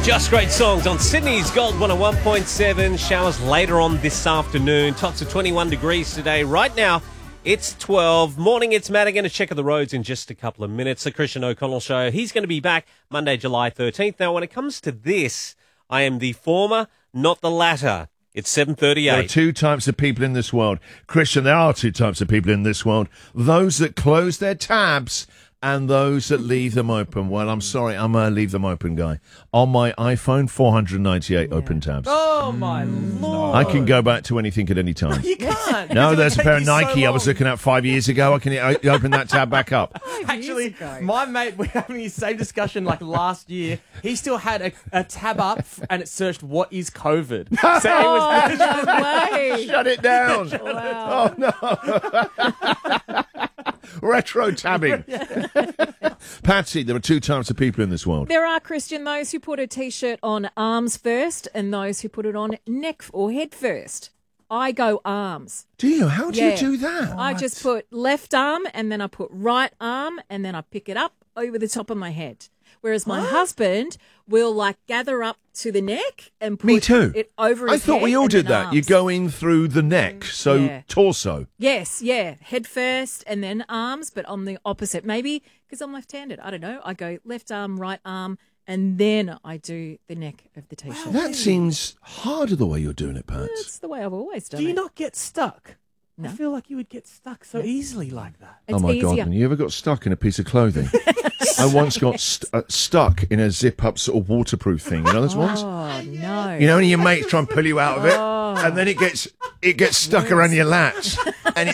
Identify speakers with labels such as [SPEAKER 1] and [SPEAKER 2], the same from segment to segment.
[SPEAKER 1] Just great songs on Sydney's Gold 101.7. Showers later on this afternoon. Tops of 21 degrees today. Right now, it's 12. Morning, it's Matt. I'm going to check of the roads in just a couple of minutes. The Christian O'Connell Show. He's going to be back Monday, July 13th. Now, when it comes to this, I am the former, not the latter. It's 7:38.
[SPEAKER 2] There are two types of people in this world. Christian, there are two types of people in this world. Those that close their tabs and those that leave them open. Well, I'm sorry, I'm a leave them open guy. On my iPhone, 498 open tabs.
[SPEAKER 3] Oh, my Lord.
[SPEAKER 2] I can go back to anything at any time.
[SPEAKER 3] You can't.
[SPEAKER 2] No, there's a pair of
[SPEAKER 3] It would take you
[SPEAKER 2] Nike
[SPEAKER 3] so
[SPEAKER 2] I was
[SPEAKER 3] long.
[SPEAKER 2] looking at 5 years ago. I can open that tab back up.
[SPEAKER 3] Actually, my mate, we were having the same discussion like last year. He still had a tab up and it searched what is COVID. So it was
[SPEAKER 4] way.
[SPEAKER 2] Shut it down.
[SPEAKER 4] Wow.
[SPEAKER 2] Oh, no. Retro tabbing. Patsy, there are two types of people in this world.
[SPEAKER 4] There are, Christian, those who put a T-shirt on arms first and those who put it on neck or head first. I go arms.
[SPEAKER 2] Do you? How do
[SPEAKER 4] Yeah.
[SPEAKER 2] you do that?
[SPEAKER 4] I just put left arm and then I put right arm and then I pick it up over the top of my head. Whereas my husband will gather up to the neck and put
[SPEAKER 2] Me too.
[SPEAKER 4] it over
[SPEAKER 2] I
[SPEAKER 4] his
[SPEAKER 2] thought
[SPEAKER 4] head
[SPEAKER 2] we all
[SPEAKER 4] and
[SPEAKER 2] did
[SPEAKER 4] then
[SPEAKER 2] that.
[SPEAKER 4] arms.
[SPEAKER 2] You go in through the neck, so
[SPEAKER 4] Yeah.
[SPEAKER 2] torso.
[SPEAKER 4] Yes, yeah. Head first and then arms, but on the opposite. Maybe because I'm left-handed. I don't know. I go left arm, right arm, and then I do the neck of the T-shirt.
[SPEAKER 2] That seems harder the way you're doing it, Pats.
[SPEAKER 4] That's the way I've always done
[SPEAKER 3] Do you
[SPEAKER 4] it.
[SPEAKER 3] not get stuck?
[SPEAKER 4] No.
[SPEAKER 3] I feel like you would get stuck so easily like that.
[SPEAKER 4] It's
[SPEAKER 2] Oh my
[SPEAKER 4] easier.
[SPEAKER 2] God! And you ever got stuck in a piece of clothing? I once got stuck in a zip-up sort of waterproof thing. You know those ones?
[SPEAKER 4] Oh, no.
[SPEAKER 2] You know, and your mates try and pull you out of it, and then it gets stuck around your lats, and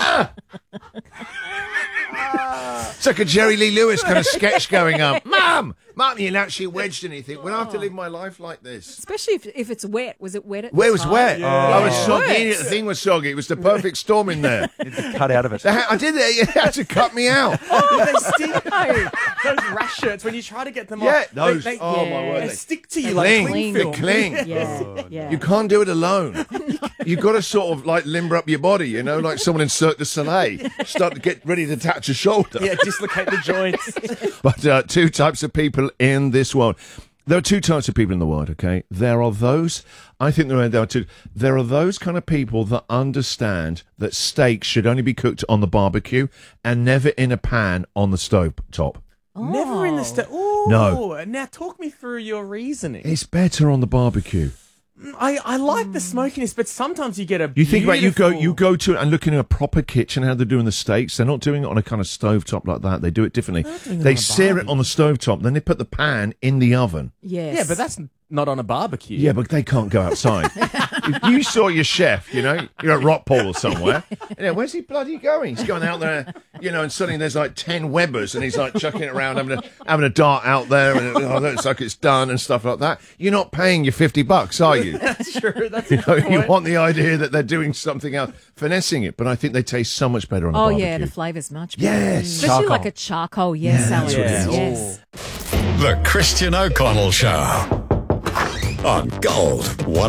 [SPEAKER 2] it's like a Jerry Lee Lewis kind of sketch going on. Mum, you're actually wedged anything. When I have to live my life like this.
[SPEAKER 4] Especially if it's wet. Was it wet at
[SPEAKER 2] Where
[SPEAKER 4] the
[SPEAKER 2] it was
[SPEAKER 4] time?
[SPEAKER 2] wet. I was soggy in it.
[SPEAKER 4] Works.
[SPEAKER 2] The thing was soggy. It was the perfect storm in there.
[SPEAKER 5] Cut out of it.
[SPEAKER 2] I did it. You had to cut me out.
[SPEAKER 3] They stick those rash shirts when you try to get them
[SPEAKER 2] Yeah,
[SPEAKER 3] off.
[SPEAKER 2] those.
[SPEAKER 3] They,
[SPEAKER 2] Oh my word.
[SPEAKER 3] they stick to you
[SPEAKER 2] They
[SPEAKER 3] like
[SPEAKER 2] cling.
[SPEAKER 3] cling
[SPEAKER 2] They
[SPEAKER 3] film.
[SPEAKER 2] cling.
[SPEAKER 4] Yeah, yeah.
[SPEAKER 2] You can't do it alone. You've got to sort of limber up your body, you know, like someone in Cirque du Soleil. Start to get ready to attach a shoulder.
[SPEAKER 3] Yeah, dislocate the joints.
[SPEAKER 2] But two types of people in this world. There are two types of people in the world, okay? There are those, I think there are two. There are those kind of people that understand that steaks should only be cooked on the barbecue and never in a pan on the stove top.
[SPEAKER 3] Never in the Ooh.
[SPEAKER 2] No.
[SPEAKER 3] Now talk me through your reasoning.
[SPEAKER 2] It's better on the barbecue.
[SPEAKER 3] I like the smokiness, but sometimes you get a
[SPEAKER 2] You think about you
[SPEAKER 3] beautiful-
[SPEAKER 2] go to and look in a proper kitchen how they're doing the steaks. They're not doing it on a kind of stovetop like that. They do it differently. They sear it on the stovetop, then they put the pan in the oven.
[SPEAKER 4] Yes.
[SPEAKER 3] Yeah, but that's not on a barbecue.
[SPEAKER 2] Yeah, but they can't go outside. If you saw your chef, you know, you're at Rockpool or somewhere. Yeah, where's he bloody going? He's going out there, you know, and suddenly there's 10 Webbers and he's chucking it around, having a dart out there, and it looks like it's done and stuff like that. You're not paying your $50, are you?
[SPEAKER 3] That's true. That's
[SPEAKER 2] You
[SPEAKER 3] a
[SPEAKER 2] know,
[SPEAKER 3] good
[SPEAKER 2] you
[SPEAKER 3] point.
[SPEAKER 2] want the idea that they're doing something else, finessing it, but I think they taste so much better on a
[SPEAKER 4] Oh,
[SPEAKER 2] barbecue.
[SPEAKER 4] yeah, the flavour's much better.
[SPEAKER 2] Yes.
[SPEAKER 4] Especially
[SPEAKER 5] Charcoal.
[SPEAKER 4] like a charcoal, yes, salad.
[SPEAKER 2] that's what it is.
[SPEAKER 4] Yes.
[SPEAKER 6] The Christian O'Connell Show on Gold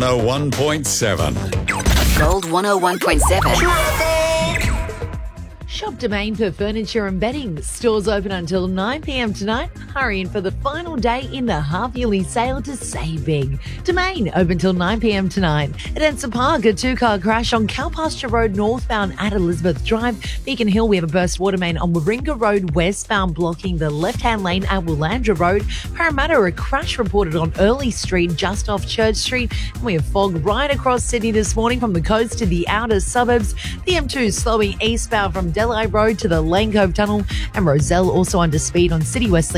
[SPEAKER 6] 101.7.
[SPEAKER 7] Gold 101.7.
[SPEAKER 8] Shop Domain for furniture and bedding. Stores open until 9 p.m. tonight. Hurry in for the final day in the half-yearly sale to save big. Domain open till 9 p.m. tonight. At Ensign Park, a two-car crash on Cowpasture Road northbound at Elizabeth Drive. Beacon Hill, we have a burst water main on Warringah Road westbound blocking the left-hand lane at Willandra Road. Parramatta, a crash reported on Early Street just off Church Street. And we have fog right across Sydney this morning from the coast to the outer suburbs. The M2 slowing eastbound from Delhi Road to the Lane Cove Tunnel, and Roselle also under speed on City West